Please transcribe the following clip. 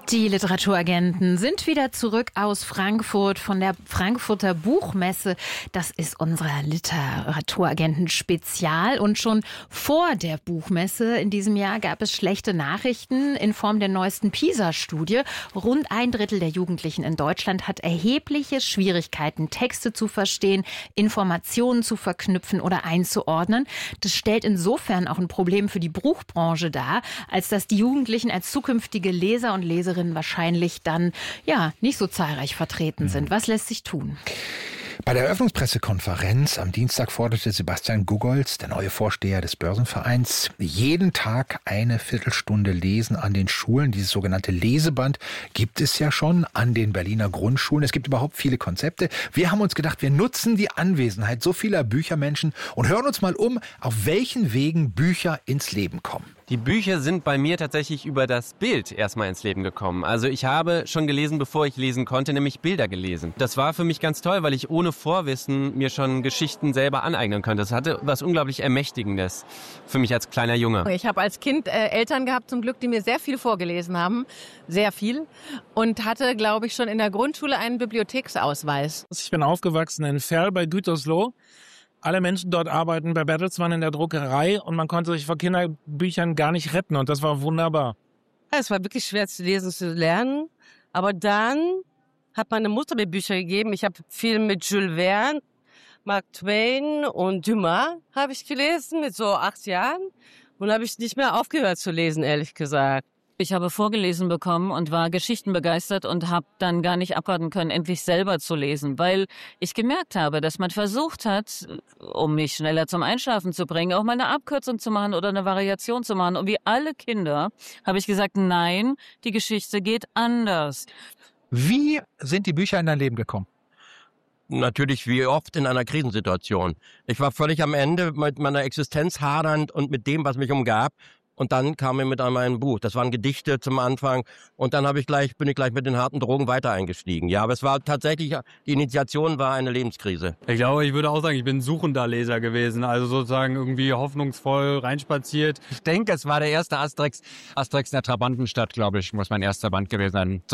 Die Literaturagenten sind wieder zurück aus Frankfurt von der Frankfurter Buchmesse. Das ist unser Literaturagenten-Spezial. Und schon vor der Buchmesse in diesem Jahr gab es schlechte Nachrichten in Form der neuesten PISA-Studie. Rund 1/3 der Jugendlichen in Deutschland hat erhebliche Schwierigkeiten, Texte zu verstehen, Informationen zu verknüpfen oder einzuordnen. Das stellt insofern auch ein Problem für die Buchbranche dar, als dass die Jugendlichen als zukünftige Leser und Leserinnen wahrscheinlich dann nicht so zahlreich vertreten sind. Was lässt sich tun? Bei der Eröffnungspressekonferenz am Dienstag forderte Sebastian Gugolz, der neue Vorsteher des Börsenvereins, jeden Tag eine Viertelstunde Lesen an den Schulen. Dieses sogenannte Leseband gibt es ja schon an den Berliner Grundschulen. Es gibt überhaupt viele Konzepte. Wir haben uns gedacht, wir nutzen die Anwesenheit so vieler Büchermenschen und hören uns mal um, auf welchen Wegen Bücher ins Leben kommen. Die Bücher sind bei mir tatsächlich über das Bild erstmal ins Leben gekommen. Also ich habe schon gelesen, bevor ich lesen konnte, nämlich Bilder gelesen. Das war für mich ganz toll, weil ich ohne Vorwissen mir schon Geschichten selber aneignen konnte. Das hatte was unglaublich Ermächtigendes für mich als kleiner Junge. Ich habe als Kind Eltern gehabt zum Glück, die mir sehr viel vorgelesen haben. Sehr viel. Und hatte, glaube ich, schon in der Grundschule einen Bibliotheksausweis. Ich bin aufgewachsen in Verl bei Gütersloh. Alle Menschen dort arbeiten bei Bertelsmann in der Druckerei und man konnte sich vor Kinderbüchern gar nicht retten und das war wunderbar. Es war wirklich schwer zu lesen, zu lernen, aber dann hat meine Mutter mir Bücher gegeben. Ich habe viel mit Jules Verne, Mark Twain und Dumas habe ich gelesen mit so 8 Jahren und habe ich nicht mehr aufgehört zu lesen, ehrlich gesagt. Ich habe vorgelesen bekommen und war geschichtenbegeistert und habe dann gar nicht abwarten können, endlich selber zu lesen, weil ich gemerkt habe, dass man versucht hat, um mich schneller zum Einschlafen zu bringen, auch mal eine Abkürzung zu machen oder eine Variation zu machen. Und wie alle Kinder habe ich gesagt, nein, die Geschichte geht anders. Wie sind die Bücher in dein Leben gekommen? Natürlich wie oft in einer Krisensituation. Ich war völlig am Ende mit meiner Existenz hadernd und mit dem, was mich umgab. Und dann kam er mit einem Buch. Das waren Gedichte zum Anfang. Und dann bin ich gleich mit den harten Drogen weiter eingestiegen. Ja, aber es war tatsächlich, die Initiation war eine Lebenskrise. Ich glaube, ich würde auch sagen, ich bin ein suchender Leser gewesen. Also sozusagen irgendwie hoffnungsvoll reinspaziert. Ich denke, es war der erste Asterix in der Trabantenstadt, glaube ich, muss mein erster Band gewesen sein.